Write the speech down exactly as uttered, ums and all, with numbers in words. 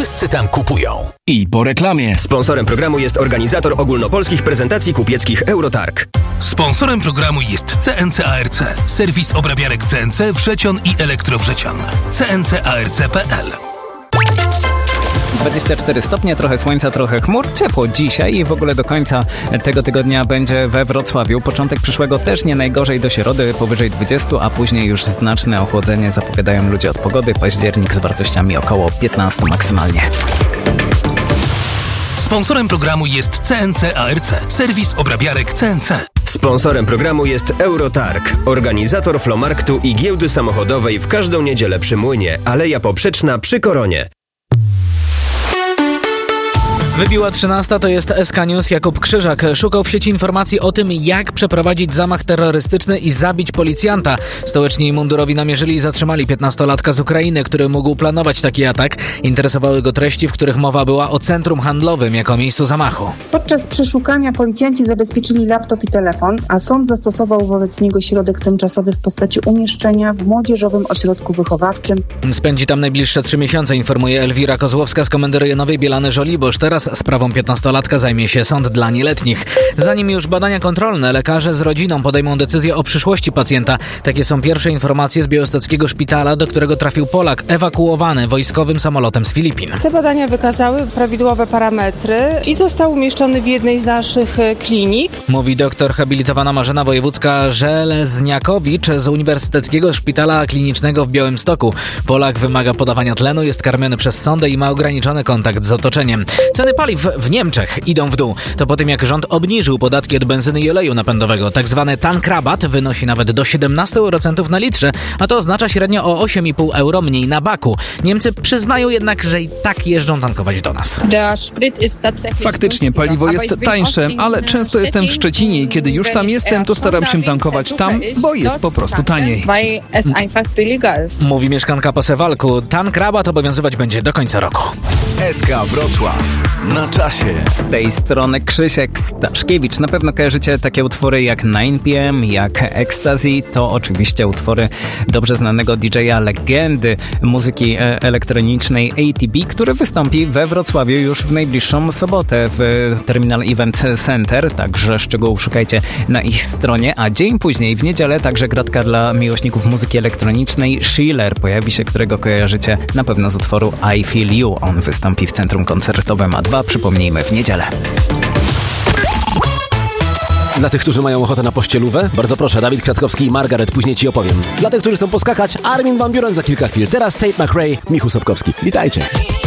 wszyscy tam kupują. I po reklamie. Sponsorem programu jest organizator ogólnopolskich prezentacji kupieckich Eurotarg. Sponsorem programu jest C N C A R C, serwis obrabiarek C N C Wrzecian i Elektrowrzecian. C N C A R C kropka P L. dwadzieścia cztery stopnie, trochę słońca, trochę chmur. Ciepło dzisiaj i w ogóle do końca tego tygodnia będzie we Wrocławiu. Początek przyszłego też nie najgorzej, do środy powyżej dwudziestu, a później już znaczne ochłodzenie zapowiadają ludzie od pogody. Październik z wartościami około piętnastu maksymalnie. Sponsorem programu jest C N C A R C, serwis obrabiarek C N C. Sponsorem programu jest Eurotarg, organizator flomarktu i giełdy samochodowej w każdą niedzielę przy Młynie, Aleja Poprzeczna przy Koronie. Wybiła trzynasta, to jest S K News. Jakub Krzyżak szukał w sieci informacji o tym, jak przeprowadzić zamach terrorystyczny i zabić policjanta. Stołeczni mundurowi namierzyli i zatrzymali piętnastolatka z Ukrainy, który mógł planować taki atak. Interesowały go treści, w których mowa była o centrum handlowym jako miejscu zamachu. Podczas przeszukania policjanci zabezpieczyli laptop i telefon, a sąd zastosował wobec niego środek tymczasowy w postaci umieszczenia w młodzieżowym ośrodku wychowawczym. Spędzi tam najbliższe trzy miesiące, informuje Elwira Kozłowska z Komendy Rejonowej Bielany-Żoliborz. Teraz sprawą piętnastolatka zajmie się sąd dla nieletnich. Zanim już badania kontrolne, lekarze z rodziną podejmą decyzję o przyszłości pacjenta. Takie są pierwsze informacje z białostockiego szpitala, do którego trafił Polak ewakuowany wojskowym samolotem z Filipin. Te badania wykazały prawidłowe parametry i został umieszczony w jednej z naszych klinik. Mówi doktor habilitowana Marzena Wojewódzka-Żelezniakowicz z Uniwersyteckiego Szpitala Klinicznego w Białymstoku. Polak wymaga podawania tlenu, jest karmiony przez sondę i ma ograniczony kontakt z otoczeniem. Ceny paliw w Niemczech idą w dół. To po tym, jak rząd obniżył podatki od benzyny i oleju napędowego. Tak zwany tankrabat wynosi nawet do siedemnaście eurocentów na litrze, a to oznacza średnio o osiem i pół euro mniej na baku. Niemcy przyznają jednak, że i tak jeżdżą tankować do nas. Faktycznie paliwo jest tańsze, ale często jestem w Szczecinie i kiedy już tam jestem, to staram się tankować tam, bo jest po prostu taniej. Mówi mieszkanka Posewalku. Tankrabat obowiązywać będzie do końca roku. S K Wrocław. Na czasie. Z tej strony Krzysiek Staszkiewicz. Na pewno kojarzycie takie utwory jak nine p m, jak Ecstasy. To oczywiście utwory dobrze znanego D J a, legendy muzyki elektronicznej A T B, który wystąpi we Wrocławiu już w najbliższą sobotę w Terminal Event Center. Także szczegółów szukajcie na ich stronie. A dzień później, w niedzielę, także gratka dla miłośników muzyki elektronicznej. Schiller pojawi się, którego kojarzycie na pewno z utworu I Feel You. On wystąpi w centrum koncertowym A dwa, przypomnijmy, w niedzielę. Dla tych, którzy mają ochotę na pościelówę, bardzo proszę, Dawid Kwiatkowski i Margaret, później ci opowiem. Dla tych, którzy chcą poskakać, Armin van Buuren za kilka chwil. Teraz Tate McRae, Michu Sobkowski. Witajcie.